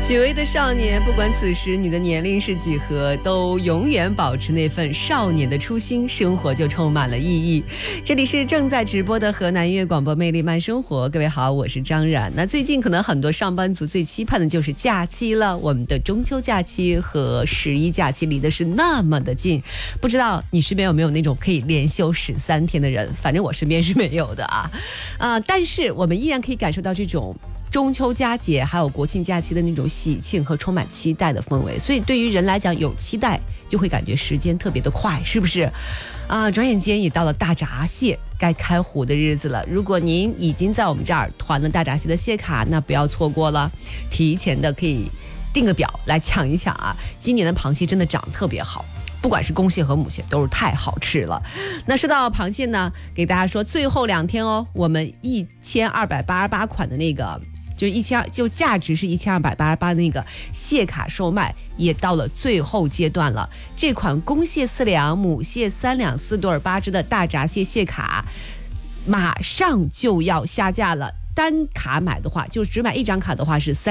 许巍的少年，不管此时你的年龄是几何，都永远保持那份少年的初心，生活就充满了意义。这里是正在直播的河南音乐广播魅力慢生活，各位好，我是张冉。那最近可能很多上班族最期盼的就是假期了，我们的中秋假期和11假期离的是那么的近，不知道你身边有没有那种可以连休13天的人？反正我身边是没有的啊。但是我们依然可以感受到这种中秋佳节还有国庆假期的那种喜庆和充满期待的氛围，所以对于人来讲，有期待就会感觉时间特别的快，是不是转眼间也到了大闸蟹该开湖的日子了。如果您已经在我们这儿团了大闸蟹的蟹卡，那不要错过了，提前的可以定个表来抢一抢啊！今年的螃蟹真的长得特别好，不管是公蟹和母蟹都是太好吃了。那说到螃蟹呢，给大家说最后2天哦，我们1288款的那个就价值是1288的那个蟹卡售卖也到了最后阶段了。这款公蟹4两母蟹3两4对8只的大闸蟹蟹卡马上就要下架了，单卡买的话，就只买1张卡的话是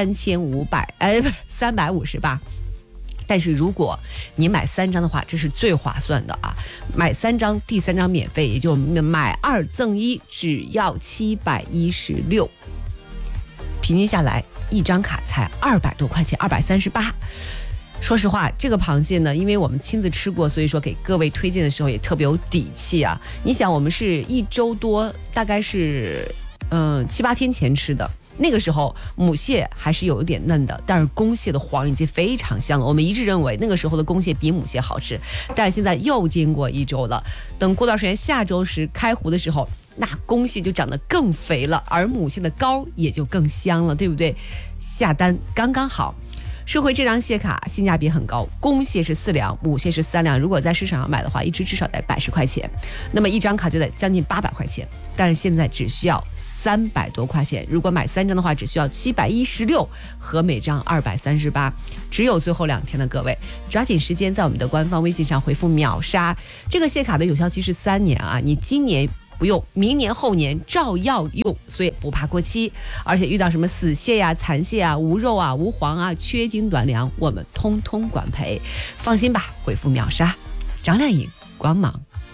358，但是如果你买3张的话，这是最划算的啊！买3张，第3张免费，也就是买2赠1，只要716，平均下来1张卡才200多块钱，238。说实话，这个螃蟹呢，因为我们亲自吃过，所以说给各位推荐的时候也特别有底气啊。你想，我们是1周多，大概是7、8天前吃的。那个时候母蟹还是有一点嫩的，但是公蟹的黄已经非常香了。我们一致认为那个时候的公蟹比母蟹好吃，但是现在又经过1周了，等过段时间下周时开湖的时候，那公蟹就长得更肥了，而母蟹的膏也就更香了，对不对？下单刚刚好。说回这张蟹卡，性价比很高，公蟹是4两，母蟹是3两，如果在市场上买的话，一只至少得80块钱，那么1张卡就得将近800块钱，但是现在只需要300多块钱，如果买3张的话，只需要716和每张238，只有最后2天的各位，抓紧时间在我们的官方微信上回复秒杀，这个蟹卡的有效期是3年啊，你今年不用，明年后年照样用，所以不怕过期。而且遇到什么死蟹呀、残蟹啊、无肉啊、无黄啊、缺斤短粮，我们通通管赔。放心吧，回复秒杀，张靓颖光芒。